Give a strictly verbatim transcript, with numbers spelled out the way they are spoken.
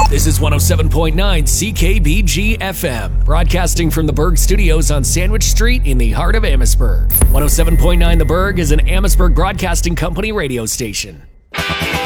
This is one oh seven point nine C K B G F M, broadcasting from the Berg Studios on Sandwich Street in the heart of Amherstburg. one oh seven point nine The Berg is an Amherstburg Broadcasting Company radio station.